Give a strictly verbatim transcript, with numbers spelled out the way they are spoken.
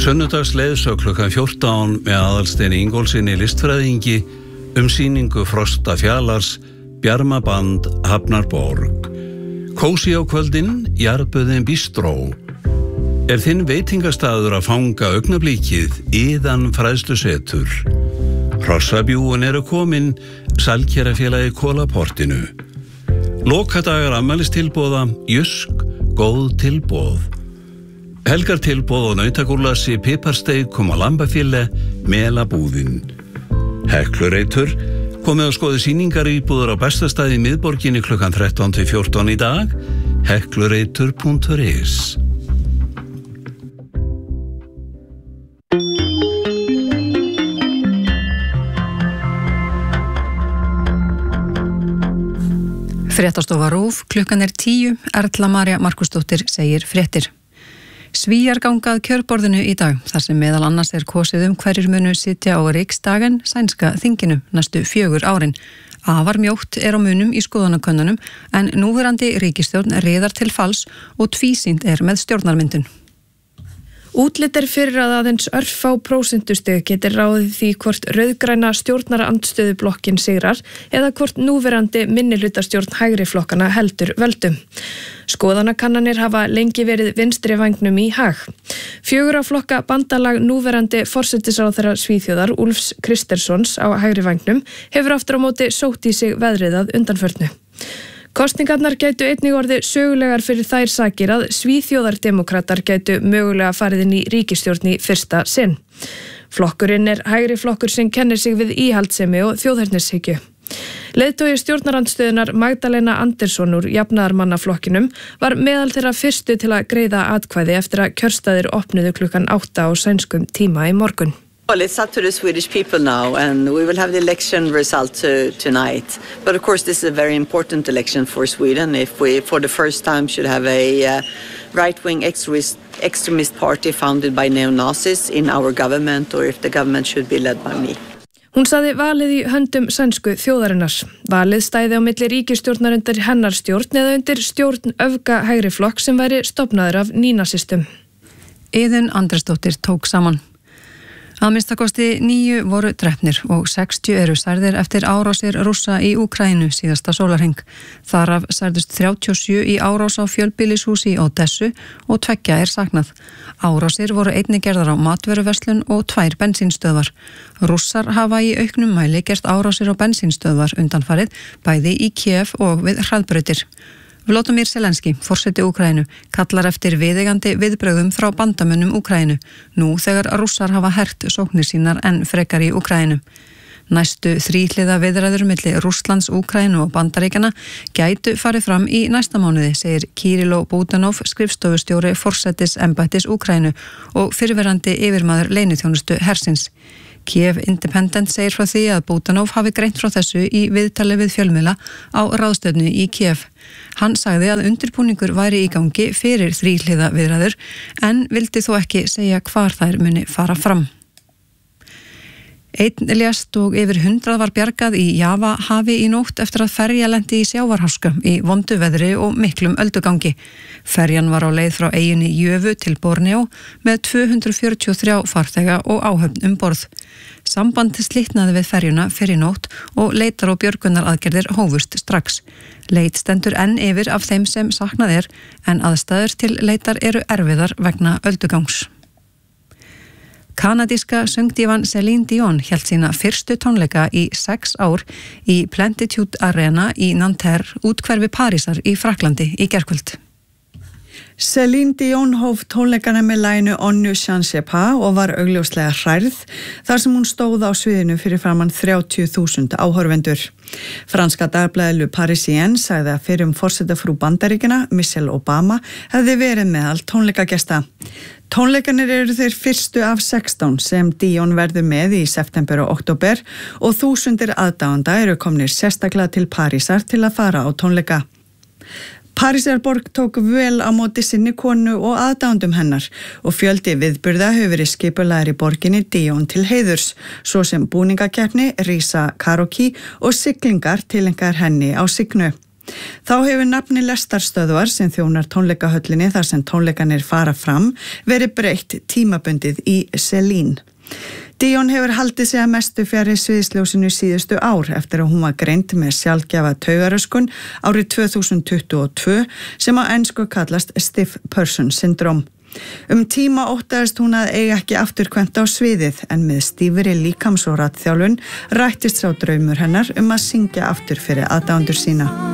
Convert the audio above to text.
Sunnudags leiðsög klukkan fjórtán með Aðalsteini Ingólfssyni listfræðingi um sýningu Frosta Fjalars, Bjarmaband, Hafnarborg. Kósí á kvöldin, Jarðböðin Bistró. Er þinn veitingastaður að fanga augnablíkið, Iðan fræðslusetur. Hrossabjúin eru komin, Sælkerafélagi Kólaportinu. Lokadagar afmælistilboða, Jysk, góð tilboð. Helgar tilboð og nautagúrlasi, piparsteik, koma lambafille, melabúðin. Heklureitur, komið að skoði sýningar íbúður á bestastæði í miðborginni klukkan þrettán til fjórtán í dag, heklureitur punktur is. Fréttastofa RÚV, klukkan er tíu, Erla María Markusdóttir segir fréttir. Svíar gangað kjörborðinu í dag, þar sem meðal annars er kosið um hverjir munu sitja á Riksdagen, sænska þinginu, næstu fjögur árin. Afar mjótt er á munum í skoðanakönnunum, en núverandi ríkisstjórn riðar til falls og tvísýnt er með stjórnarmyndun. Útlit er fyrir að aðeins örfá prósentustig getur ráðið því hvort rauðgræna stjórnarandstöðublokkin sigrar eða hvort núverandi minnihlutastjórn hægri flokkana heldur völdum. Skoðanakannanir hafa lengi verið vinstri vængnum í hag. Fjögurra flokka bandalag núverandi forsætisráðherra Svíþjóðar Úlfs Kristerssons á hægri vængnum hefur aftur á móti sótt í sig veðrið að undanförnu. Kosningarnar gætu einnig orðið sögulegar fyrir þær sakir að Svíþjóðardemókratar gætu mögulega farið inn í ríkisstjórn í fyrsta sinn. Flokkurinn er hægri flokkur sem kennir sig við íhaldssemi og þjóðernishyggju. Leiðtogi stjórnarandstöðunar Magdalena Andersson úr jafnaðarmannaflokkinum var meðal þeirra fyrstu til að greiða atkvæði eftir að kjörstaðir opnuðu klukkan átta á sænskum tíma í morgun. Well, it's up to the Swedish people now, and we will have the election result uh, tonight. But of course, this is a very important election for Sweden. If we, for the first time, should have a uh, right-wing extremist, extremist party founded by neo-Nazis in our government, or if the government should be led by me. Hún saði valið í höndum sænsku þjóðarinnar. Valið stæði á milli ríkisstjórnar undir hennar stjórn eða undir stjórn öfga hægri flokk sem væri stofnaður af nýnasistum. Iðunn Andrésdóttir tók saman. Að minnstakosti níu voru drepnir og sextíu eru særðir eftir árásir Rússa í Úkraínu síðasta sólarhring. Þar af særðust þrjátíu og sjö í árás á fjölbýlishús í Odessu og tveggja er saknað. Árásir voru einnig gerðar á matvöruverslun og tvær bensínstöðvar. Rússar hafa í auknum mæli gert árásir á bensínstöðvar undanfarið, bæði í Kiev og við hraðbrautir. Volodymyr Zelenský, forseti Úkraínu, kallar eftir viðeigandi viðbrögðum frá bandamönnum Úkraínu, nú þegar Rússar hafa hert sóknir sínar enn frekar í Úkraínu. Næstu þríhliða viðræður milli Rússlands, Úkraínu og Bandaríkjanna gætu farið fram í næsta mánuði, segir Kirilló Budanov, skrifstofustjóri forsætisembættis Úkraínu og fyrrverandi yfirmaður leyniþjónustu hersins. Kiev Independent segir frá því að Budanov hafi greint frá þessu í viðtali við fjölmiðla á ráðstöfnu í Kiev. Hann sagði að undirbúningur væri í gangi fyrir þríhliða viðræður en vildi þó ekki segja hvar þær muni fara fram. Einn lést og yfir hundrað var bjargað í Java hafi í nótt eftir að ferja lenti í sjávarháska í vondu veðri og miklum öldugangi. Ferjan var á leið frá eyjunni Jövu til Borneo með tvö hundruð fjörutíu og þrjá farþega og áhöfn um borð. Samband slitnaði við ferjuna fyrir nótt og leitar og björgunaraðgerðir hófust strax. Leit stendur enn yfir af þeim sem saknað er en aðstæður til leitar eru erfiðar vegna öldugangs. Kanadíska söngdívan Celine Dion hélt sína fyrstu tónleika í sex ár í Plenitude Arena í Nanterre, úthverfi Parísar í Frakklandi í gærkvöld. Celine Dion hóf tónleikana með laginu On ne change pas og var augljóslega hrærð þar sem hún stóð á sviðinu fyrir framan þrjátíu þúsund áhorfendur. Franska dagblaðið Le Parisien sagði að fyrrum forsetafrú Bandaríkjanna, Michelle Obama, hefði verið meðal tónleikagesta. Tónleikanir eru þeir fyrstu af sextán sem Dion verður með í september og október og þúsundir aðdáenda eru komnir sérstaklega til Parísar til að fara á tónleika. Parísarborg tók vel á móti sinni konu og aðdáendum hennar og fjöldi viðburða hefur verið skipulagður í borginni Dion til heiðurs, svo sem búningakeppni, rísa karaoke og siglingar tileinkar henni á signu. Þá hefur nafni Lestarstöðvar sem þjónar tónleikahöllinni þar sem tónleikanir fara fram verið breytt tímabundið í Celine. Dion hefur haldið sig að mestu fjarri sviðsljósinu síðustu ár eftir að hún var greind með sjaldgæfa taugaröskun árið tvö þúsund tuttugu og tvö sem á ensku kallast Stiff Person Syndrome. Um tíma óttaðist hún að eiga ekki afturkvæmt á sviðið en með stífri líkams- og raddþjálfun rættist sá draumur hennar um að syngja aftur fyrir aðdáendur sína.